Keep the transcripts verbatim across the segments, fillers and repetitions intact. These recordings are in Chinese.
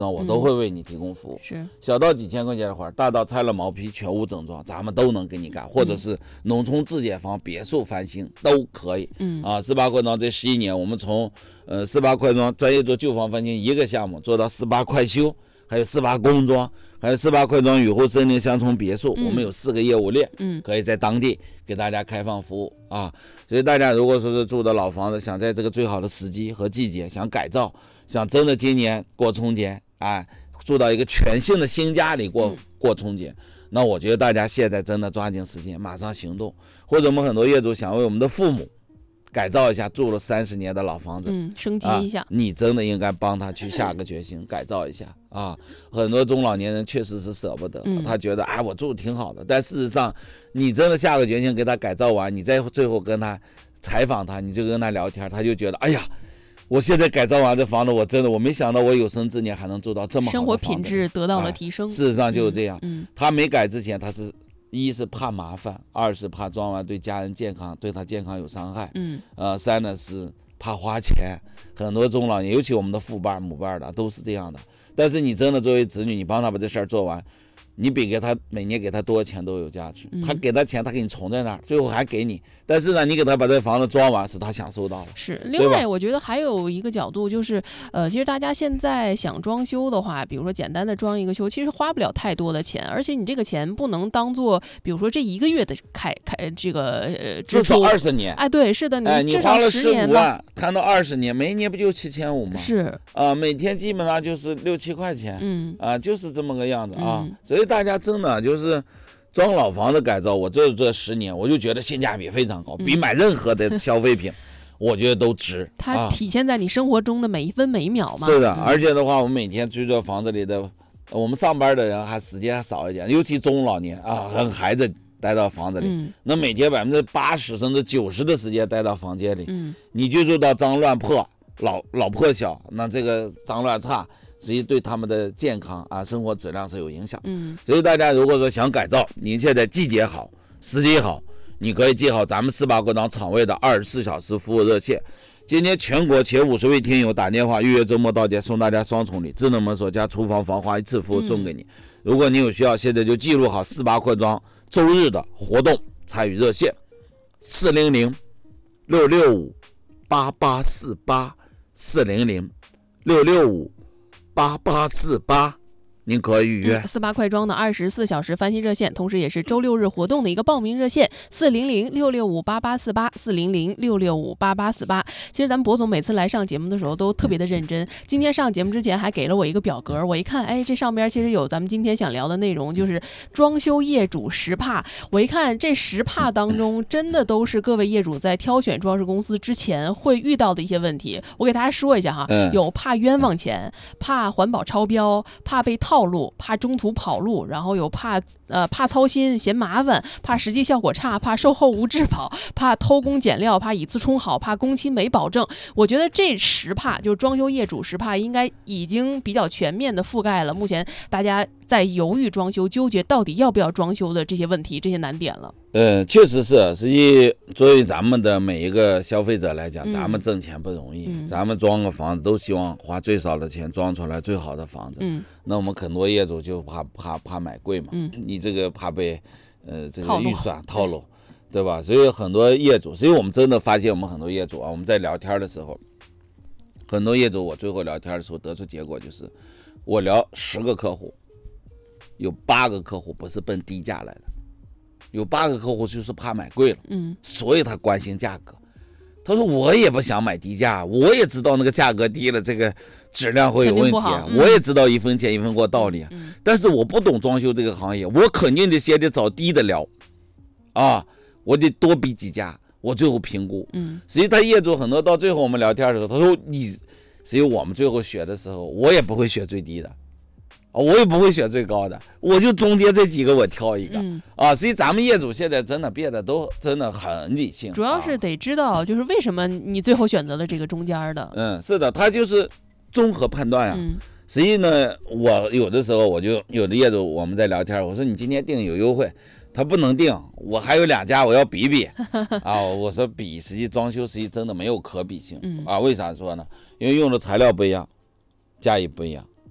那我都会为你提供服务。 嗯、是小到几千块钱的活，大到拆了毛坯全屋整装，咱们都能给你干，或者是农村自解放、别墅翻新都可以。 嗯啊，四八快装这十一年，我们从呃四八快装专业做旧房翻新一个项目，做到四八快修，还有四八工装，还有四八快装雨后森林乡村别墅， 嗯、 我们有四个业务链， 嗯， 可以在当地给大家开放服务啊。所以大家如果说是住的老房子，想在这个最好的时机和季节想改造，想真的今年过春节，哎。住到一个全新的新家里过过春节，那我觉得大家现在真的抓紧时间，马上行动。或者我们很多业主想为我们的父母改造一下住了三十年的老房子， 嗯，升级一下、 啊，你真的应该帮他去下个决心改造一下啊！很多中老年人确实是舍不得， 嗯、 他觉得哎我住挺好的，但事实上你真的下个决心给他改造完，你再最后跟他采访他，你就跟他聊天，他就觉得哎呀。我现在改造完这房子，我真的我没想到我有生之年还能住到这么好的生活品质得到了提升。 哎、事实上就是这样、 嗯嗯， 他没改之前，他是一是怕麻烦，二是怕装完对家人健康对他健康有伤害， 嗯， 呃，三呢是怕花钱。很多中老年，尤其我们的父辈母辈的都是这样的。但是你真的作为子女，你帮他把这事儿做完。你比给他每年给他多的钱都有价值，他给他钱，他给你存在那儿，最后还给你。但是呢，你给他把这房子装完，是他享受到了。 是，另外我觉得还有一个角度就是，呃，其实大家现在想装修的话，比如说简单的装一个修，其实花不了太多的钱，而且你这个钱不能当做，比如说这一个月的开开这个呃至少二十年。 哎，对，是的， 你至少十年吧。 哎、你花了十五万，摊到二十年，每一年不就七千五吗？ 是啊、呃，每天基本上就是六七块钱， 嗯啊、呃，就是这么个样子啊。 嗯、 所以大家真的就是装老房子改造，我这这十年我就觉得性价比非常高，比买任何的消费品。我觉得都值， 它体现在你生活中的每一分每一秒嘛。 是的，而且的话，我们每天居住房子里的，我们上班的人还时间还少一点，尤其中老年啊，和孩子待到房子里， 嗯、 那每天百分之八十甚至九十的时间待到房间里， 嗯、 你居住到脏乱破、老老破小，那这个脏乱差，实际对他们的健康啊、生活质量是有影响。 嗯， 所以大家如果说想改造，您现在季节好，时机好。你可以记好咱们四八国档厂位的二十四小时服务热线。今天全国前五十位听友打电话预约周末到店，送大家双重礼，智能门锁加厨房防滑一次服务送给你。嗯、如果你有需要，现在就记录好四八快装周日的活动参与热线：四零零六六五八八四八四零零六六五八八四八。您可以预约四八快装的二十四小时翻新热线，同时也是周六日活动的一个报名热线：四零零六六五八八四八四零零六六五八八四八。其实咱们博总每次来上节目的时候都特别的认真，今天上节目之前还给了我一个表格，我一看，哎，这上边其实有咱们今天想聊的内容，就是装修业主十怕。我一看这十怕当中，真的都是各位业主在挑选装饰公司之前会遇到的一些问题。我给大家说一下哈，有怕冤枉钱，怕环保超标，怕被套路，怕中途跑路，然后有怕呃怕操心嫌麻烦，怕实际效果差，怕售后无质保，怕偷工减料，怕以次充好，怕工期没保证。我觉得这十怕就是装修业主十怕应该已经比较全面的覆盖了目前大家在犹豫装修纠结到底要不要装修的这些问题这些难点了。 呃，确实是，实际作为咱们的每一个消费者来讲，嗯、咱们挣钱不容易，嗯、咱们装个房子都希望花最少的钱装出来最好的房子。嗯，那我们很多业主就怕怕怕买贵嘛，嗯、你这个怕被呃这个预算套路，对吧？所以很多业主，所以我们真的发现我们很多业主啊，我们在聊天的时候，很多业主我最后聊天的时候得出结果就是，我聊十个客户，有八个客户不是奔低价来的。有八个客户就是怕买贵了，嗯，所以他关心价格。他说我也不想买低价，我也知道那个价格低了，这个质量会有问题，嗯、我也知道一分钱一分货道理，嗯、但是我不懂装修这个行业，我肯定得先得找低的聊，啊，我得多比几家，我最后评估。嗯，所以他业主很多到最后我们聊天的时候，他说你，所以我们最后选的时候，我也不会选最低的。我也不会选最高的，我就中间这几个我挑一个、嗯、啊，所以咱们业主现在真的变得都真的很理性， 主要是得知道就是为什么你最后选择了这个中间的。 嗯，是的，他就是综合判断呀、啊。嗯，实际呢，我有的时候我就有的业主我们在聊天，我说你今天订有优惠，他不能订，我还有两家我要比比啊，我说比实际装修实际真的没有可比性、嗯、啊，为啥说呢？因为用的材料不一样，价也不一样。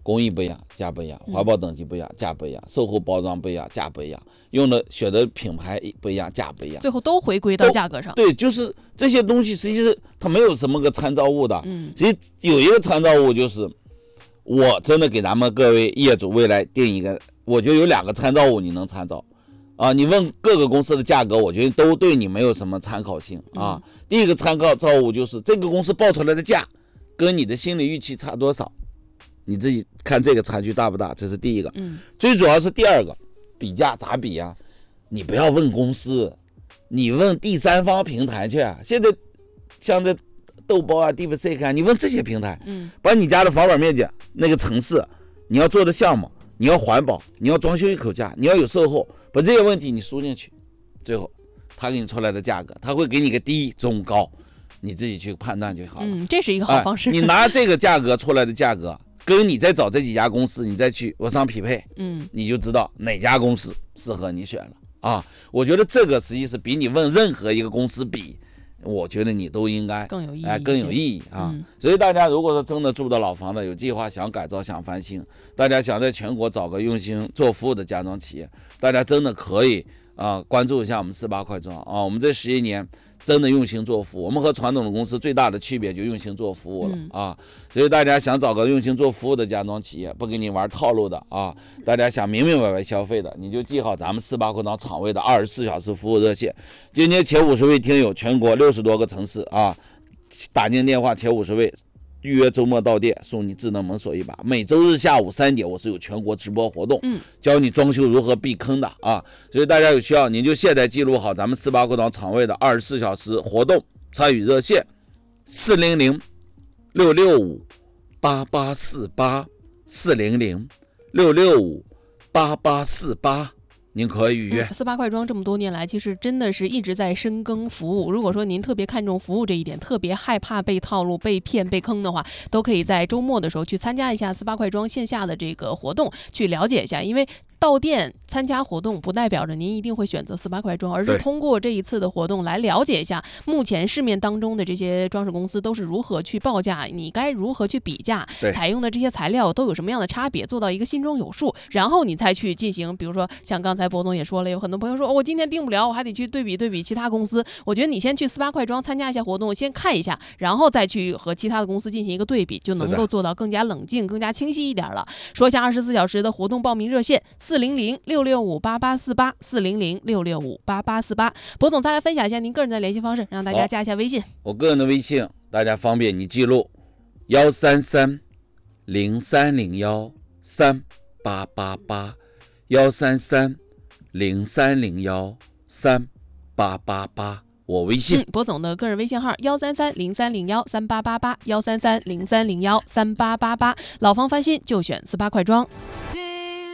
工艺不一样，价不一样；环保等级不一样，价不一样；售后包装不一样，价不一样；用的选的品牌不一样，价不一样。 最后都回归到价格上。 对，就是这些东西，实际是它没有什么个参照物的。嗯，其实有一个参照物就是，我真的给咱们各位业主未来定一个，我觉得有两个参照物你能参照。啊，你问各个公司的价格，我觉得都对你没有什么参考性啊。嗯、第一个参考照物就是这个公司报出来的价，跟你的心理预期差多少。你自己看这个差距大不大，这是第一个。嗯，最主要是第二个，比价咋比呀？你不要问公司，你问第三方平台去。现在像这豆包啊、DeepSeek 啊，你问这些平台，嗯，把你家的房本面积、那个城市，你要做的项目，你要环保，你要装修一口价，你要有售后，把这些问题你输进去，最后他给你出来的价格，他会给你个低、中、高，你自己去判断就好了。 嗯，这是一个好方式。 哎、你拿这个价格出来的价格。跟你再找这几家公司，你再去我上匹配，嗯，你就知道哪家公司适合你选了啊。我觉得这个实际是比你问任何一个公司比，我觉得你都应该更有意义， 哎，更有意义啊。嗯、所以大家如果说真的住的老房子，有计划想改造、想翻新，大家想在全国找个用心做服务的家装企业，大家真的可以啊关注一下我们四八快装啊。我们这十一年。真的用心做服务，我们和传统的公司最大的区别就用心做服务了、嗯、啊！所以大家想找个用心做服务的家装企业，不给你玩套路的啊！大家想明明白白消费的，你就记好咱们四八快装厂位的二十四小时服务热线。今天前五十位听友，全国六十多个城市啊，打进电话前五十位。预约周末到店，送你智能门锁一把。每周日下午三点，我是有全国直播活动，嗯，教你装修如何避坑的啊。所以大家有需要，您就现在记录好咱们四八快装厂位的二十四小时活动参与热线：四零零六六五八八四八四零零六六五八八四八。您可以预约。 嗯、四八快装这么多年来，其实真的是一直在深耕服务。如果说您特别看重服务这一点，特别害怕被套路、被骗、被坑的话，都可以在周末的时候去参加一下四八快装线下的这个活动，去了解一下。因为到店参加活动，不代表着您一定会选择四八快装，而是通过这一次的活动来了解一下目前市面当中的这些装饰公司都是如何去报价，你该如何去比价，采用的这些材料都有什么样的差别，做到一个心中有数，然后你再去进行，比如说像刚才博总也说了，有很多朋友说、哦、我今天订不了，我还得去对比对比其他公司。我觉得你先去四八快装参加一下活动，先看一下，然后再去和其他的公司进行一个对比，就能够做到更加冷静、更加清晰一点了。说一下二十四小时的活动报名热线：四零零六六五八八四八四零零六六五八八四八。博总再来分享一下您个人的联系方式，让大家加一下微信。 我个人的微信大家方便你记录：幺三三零三零幺三八八八，幺三三零三零幺三八八八。我微信、 嗯、博总的个人微信号幺三三零三零幺三八八八，幺三三零三零幺三八八八。老房翻新就选四八快装。